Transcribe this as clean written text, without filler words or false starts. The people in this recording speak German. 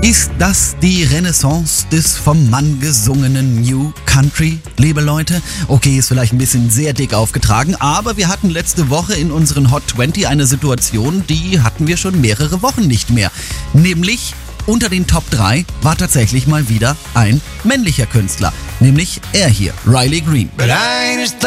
Ist das die Renaissance des vom Mann gesungenen New Country, liebe Leute? Okay, ist vielleicht ein bisschen sehr dick aufgetragen, aber wir hatten letzte Woche in unseren Hot 20 eine Situation, die hatten wir schon mehrere Wochen nicht mehr. Nämlich unter den Top 3 war tatsächlich mal wieder ein männlicher Künstler, nämlich er hier, Riley Green.